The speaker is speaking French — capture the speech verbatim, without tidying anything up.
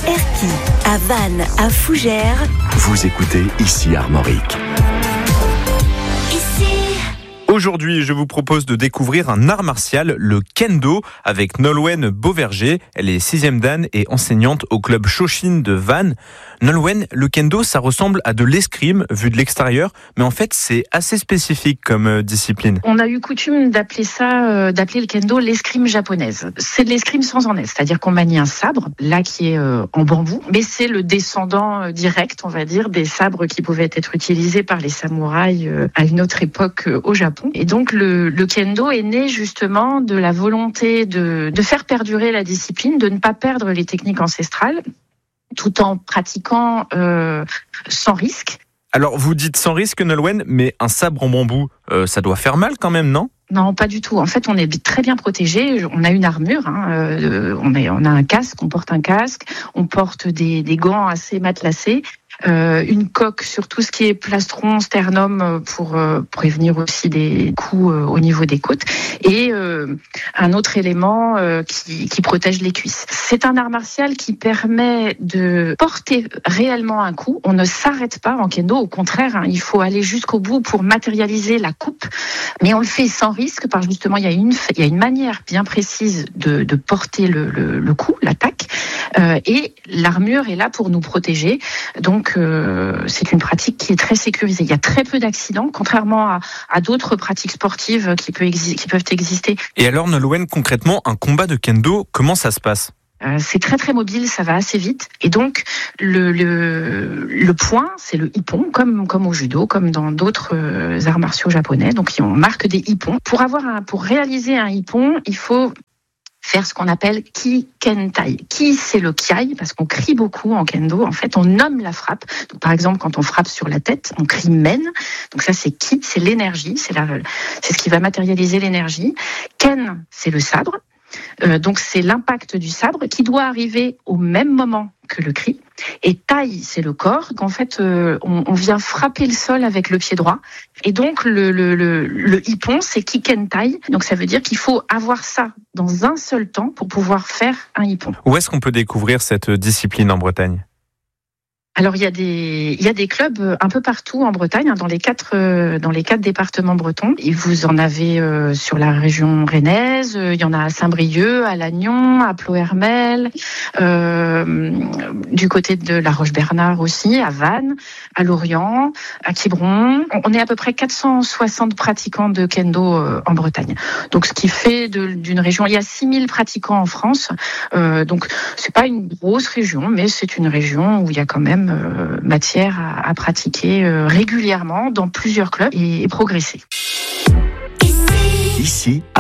Erquy, à Vannes, à Fougères. Vous écoutez ici Armorique. Aujourd'hui, je vous propose de découvrir un art martial, le kendo, avec Nolwenn Beauverger. Elle est sixième dan et enseignante au club Shoshin de Vannes. Nolwenn, le kendo, ça ressemble à de l'escrime vu de l'extérieur, mais en fait, c'est assez spécifique comme euh, discipline. On a eu coutume d'appeler ça, euh, d'appeler le kendo l'escrime japonaise. C'est de l'escrime sans en être, c'est-à-dire qu'on manie un sabre, là qui est euh, en bambou, mais c'est le descendant euh, direct, on va dire, des sabres qui pouvaient être utilisés par les samouraïs euh, à une autre époque euh, au Japon. Et donc le, le kendo est né justement de la volonté de, de faire perdurer la discipline, de ne pas perdre les techniques ancestrales, tout en pratiquant euh, sans risque. Alors vous dites sans risque, Nolwenn, mais un sabre en bambou, euh, ça doit faire mal quand même, non ? Non, pas du tout. En fait, on est très bien protégé. On a une armure, hein. euh, on, est, on a un casque, on porte un casque, on porte des, des gants assez matelassés. Euh, une coque sur tout ce qui est plastron, sternum pour euh, prévenir aussi des coups euh, au niveau des côtes, et euh, un autre élément euh, qui, qui protège les cuisses. C'est un art martial qui permet de porter réellement un coup. On ne s'arrête pas en kendo, au contraire, hein, il faut aller jusqu'au bout pour matérialiser la coupe, mais on le fait sans risque, parce que justement il y a une, il y a une manière bien précise de, de porter le, le, le coup, l'attaque, euh, et l'armure est là pour nous protéger. Donc euh, c'est une pratique qui est très sécurisée. Il y a très peu d'accidents, contrairement à, à d'autres pratiques sportives qui, peut exi- qui peuvent exister. Et alors, Nolwenn, concrètement, un combat de kendo, comment ça se passe ? Euh, c'est très très mobile, ça va assez vite, et donc le le, le point, c'est le ippon, comme comme au judo, comme dans d'autres euh, arts martiaux japonais. Donc on marque des ippons. Pour avoir un, pour réaliser un ippon, il faut faire ce qu'on appelle ki ken tai. Ki, c'est le kiai, parce qu'on crie beaucoup en kendo. En fait, on nomme la frappe. Donc, par exemple, quand on frappe sur la tête, on crie men. Donc ça, c'est ki, c'est l'énergie, c'est la, c'est ce qui va matérialiser l'énergie. Ken, c'est le sabre. Euh, donc c'est l'impact du sabre qui doit arriver au même moment que le cri. Et tai, c'est le corps. En fait, euh, on, on vient frapper le sol avec le pied droit. Et donc le le le, le ippon, c'est kiken tai. Donc ça veut dire qu'il faut avoir ça dans un seul temps pour pouvoir faire un ippon. Où est-ce qu'on peut découvrir cette discipline en Bretagne ? Alors il y a des il y a des clubs un peu partout en Bretagne, dans les quatre dans les quatre départements bretons. Et vous en avez euh, sur la région rennaise, il y en a à Saint-Brieuc, à Lannion, à Ploërmel, euh, du côté de la Roche-Bernard aussi, à Vannes, à Lorient, à Quiberon. On est à peu près quatre cent soixante pratiquants de kendo euh, en Bretagne. Donc ce qui fait de, d'une région, il y a six mille pratiquants en France. Euh, donc c'est pas une grosse région, mais c'est une région où il y a quand même Euh, matière à, à pratiquer euh, régulièrement dans plusieurs clubs et, et progresser. Ici